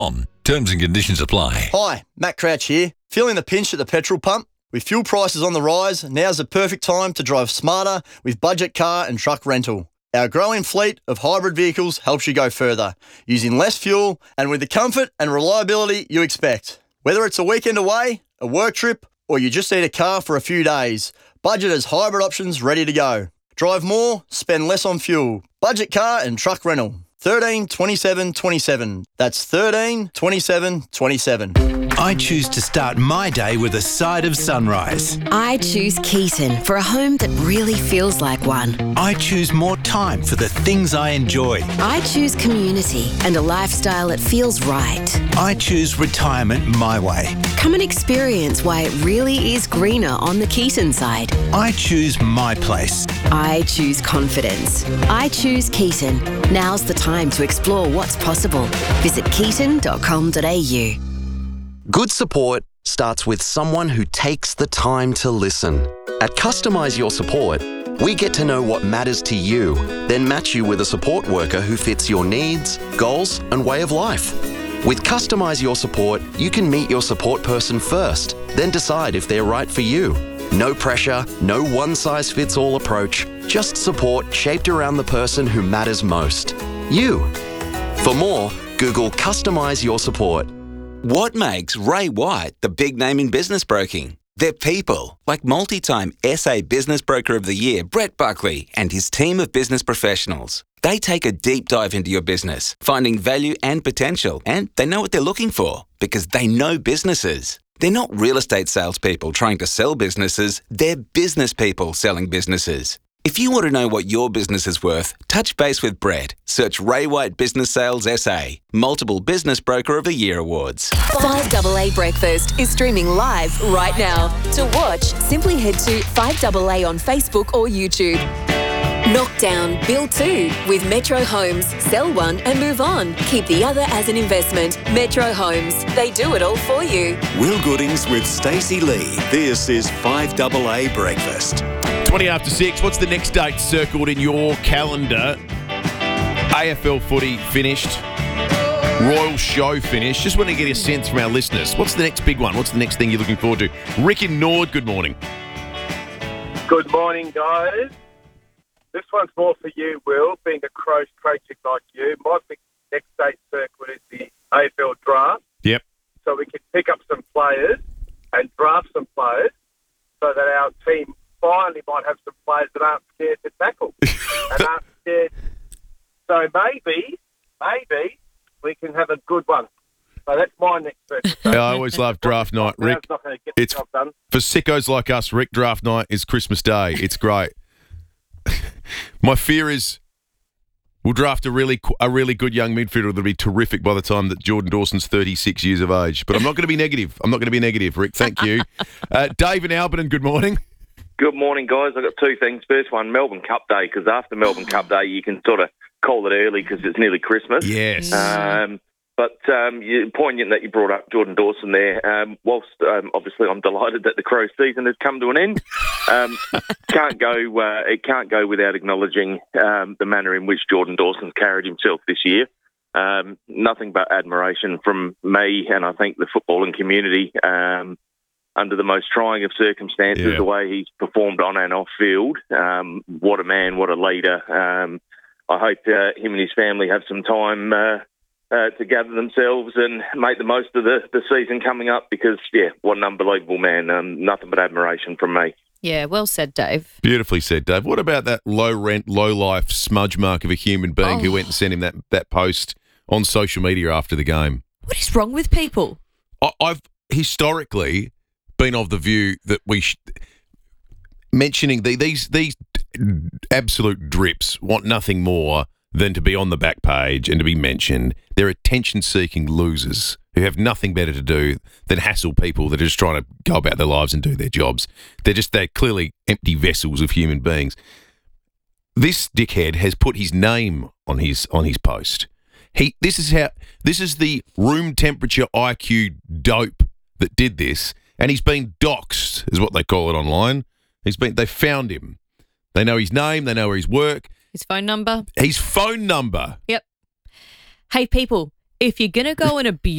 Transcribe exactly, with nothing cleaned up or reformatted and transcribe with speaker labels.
Speaker 1: Um, terms and conditions apply.
Speaker 2: Hi, Matt Crouch here. Feeling the pinch at the petrol pump? With fuel prices on the rise, now's the perfect time to drive smarter with budget car and truck rental. Our growing fleet of hybrid vehicles helps you go further, using less fuel and with the comfort and reliability you expect. Whether it's a weekend away, a work trip, or you just need a car for a few days, Budget has hybrid options ready to go. Drive more, spend less on fuel. Budget car and truck rental. thirteen twenty-seven twenty-seven. That's thirteen twenty-seven twenty-seven.
Speaker 3: I choose to start my day with a side of sunrise.
Speaker 4: I choose Keaton for a home that really feels like one.
Speaker 3: I choose more time for the things I enjoy.
Speaker 4: I choose community and a lifestyle that feels right.
Speaker 3: I choose retirement my way.
Speaker 4: Come and experience why it really is greener on the Keaton side.
Speaker 3: I choose my place.
Speaker 4: I choose confidence. I choose Keaton. Now's the time to explore what's possible. Visit keaton dot com dot a u.
Speaker 5: Good support starts with someone who takes the time to listen. At Customise Your Support, we get to know what matters to you, then match you with a support worker who fits your needs, goals, and way of life. With Customise Your Support, you can meet your support person first, then decide if they're right for you. No pressure, no one-size-fits-all approach, just support shaped around the person who matters most. You. For more, Google Customise Your Support.
Speaker 6: What makes Ray White the big name in business broking? They're people, like multi-time S A Business Broker of the Year, Brett Buckley, and his team of business professionals. They take a deep dive into your business, finding value and potential, and they know what they're looking for because they know businesses. They're not real estate salespeople trying to sell businesses, they're business people selling businesses. If you want to know what your business is worth, touch base with Brett. Search Ray White Business Sales S A. Multiple Business Broker of the Year awards.
Speaker 7: five A A Breakfast is streaming live right now. To watch, simply head to five A A on Facebook or YouTube. Knock down, build two with Metro Homes. Sell one and move on. Keep the other as an investment. Metro Homes. They do it all for you.
Speaker 8: Will Goodings with Stacey Lee. This is five A A Breakfast.
Speaker 9: twenty after six. What's the next date circled in your calendar? A F L footy finished. Royal show finished. Just want to get a sense from our listeners. What's the next big one? What's the next thing you're looking forward to? Rick in Nord, good morning.
Speaker 10: Good morning, guys. This one's more for you, Will, being a Crows tragic like you. My big next date circled is the A F L draft.
Speaker 9: Yep.
Speaker 10: So we can pick up some players and draft some players so that our team finally might have some players that aren't scared to tackle and aren't scared. So maybe, maybe we can have a good one. So that's my next person. So
Speaker 9: I always love draft night, Rick.
Speaker 10: Not going to get the
Speaker 9: It's
Speaker 10: job done.
Speaker 9: for sickos like us, Rick. Draft night is Christmas Day. It's great. My fear is we'll draft a really a really good young midfielder that'll be terrific by the time that Jordan Dawson's thirty-six years of age. But I'm not going to be negative. I'm not going to be negative, Rick. Thank you. Uh, Dave in Alberton, good morning.
Speaker 11: Good morning, guys. I've got two things. First one, Melbourne Cup Day, because after Melbourne Cup Day, you can sort of call it early because it's nearly Christmas.
Speaker 9: Yes.
Speaker 11: Um, but um, you, poignant that you brought up Jordan Dawson there. Um, whilst um, obviously I'm delighted that the Crows season has come to an end, um, can't go. Uh, it can't go without acknowledging um, the manner in which Jordan Dawson's carried himself this year. Um, nothing but admiration from me, and I think the footballing community. Um, under the most trying of circumstances,
Speaker 9: yeah.
Speaker 11: the way he's performed on and off field. Um, what a man, what a leader. Um, I hope uh, him and his family have some time uh, uh, to gather themselves and make the most of the, the season coming up because, yeah, what an unbelievable man. Um, nothing but admiration from me.
Speaker 12: Yeah, well said, Dave.
Speaker 9: Beautifully said, Dave. What about that low-rent, low-life smudge mark of a human being
Speaker 12: Oh.
Speaker 9: who went and sent him that, that post on social media after the game?
Speaker 12: What is wrong with people?
Speaker 9: I, I've historically been of the view that we sh- mentioning the, these these absolute drips want nothing more than to be on the back page and to be mentioned. They're attention-seeking losers who have nothing better to do than hassle people that are just trying to go about their lives and do their jobs. They're just they're clearly empty vessels of human beings. This dickhead has put his name on his on his post. He this is how this is the room temperature I Q dope that did this. And he's been doxed, is what they call it online. He's been. They found him. They know his name. They know where he's work.
Speaker 12: His phone number.
Speaker 9: His phone number.
Speaker 12: Yep. Hey, people, if you're going to go and abuse